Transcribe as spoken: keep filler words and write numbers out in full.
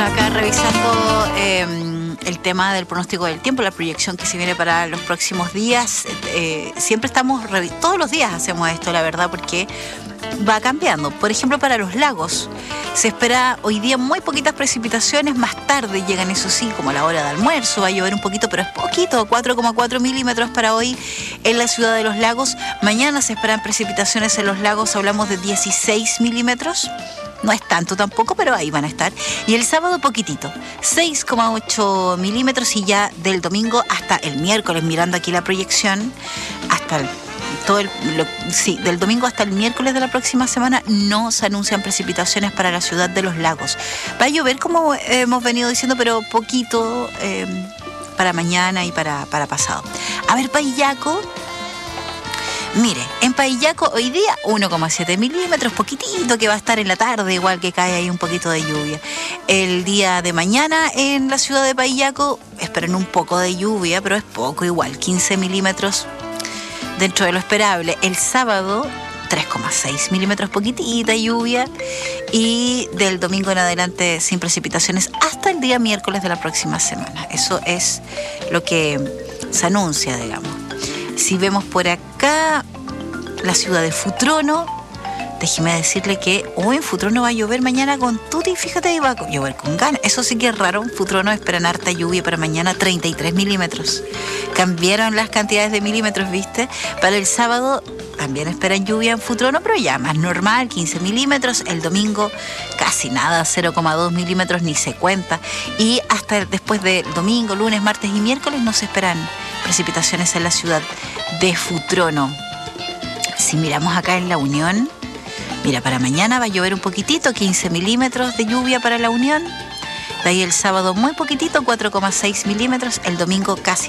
acá revisando eh, el tema del pronóstico del tiempo, la proyección que se viene para los próximos días. Eh, siempre estamos, todos los días hacemos esto, la verdad, porque va cambiando. Por ejemplo, para los lagos, se espera hoy día muy poquitas precipitaciones, más tarde llegan, eso sí, como a la hora de almuerzo, va a llover un poquito, pero es poquito, cuatro coma cuatro milímetros para hoy en la ciudad de Los Lagos. Mañana se esperan precipitaciones en Los Lagos, hablamos de dieciséis milímetros. No es tanto tampoco, pero ahí van a estar. Y el sábado poquitito, seis coma ocho milímetros, y ya del domingo hasta el miércoles, mirando aquí la proyección, hasta el, todo el, lo, sí, del domingo hasta el miércoles de la próxima semana no se anuncian precipitaciones para la ciudad de Los Lagos. Va a llover, como hemos venido diciendo, pero poquito eh, para mañana y para, para pasado. A ver, Paillaco. Mire, en Paillaco hoy día uno coma siete milímetros, poquitito que va a estar en la tarde, igual que cae ahí un poquito de lluvia. El día de mañana en la ciudad de Paillaco esperan un poco de lluvia, pero es poco igual, quince milímetros dentro de lo esperable. El sábado tres coma seis milímetros, poquitita lluvia, y del domingo en adelante sin precipitaciones hasta el día miércoles de la próxima semana. Eso es lo que se anuncia, digamos. Si vemos por acá la ciudad de Futrono, déjeme decirle que hoy en Futrono va a llover mañana con tuti, fíjate, y va a llover con ganas. Eso sí que es raro, en Futrono esperan harta lluvia para mañana, treinta y tres milímetros. Cambiaron las cantidades de milímetros, ¿viste? Para el sábado también esperan lluvia en Futrono, pero ya más normal, quince milímetros. El domingo casi nada, cero coma dos milímetros, ni se cuenta. Y hasta después del domingo, lunes, martes y miércoles no se esperan precipitaciones en la ciudad de Futrono. Si miramos acá en La Unión, mira, para mañana va a llover un poquitito, quince milímetros de lluvia para La Unión. De ahí el sábado muy poquitito, cuatro coma seis milímetros. El domingo casi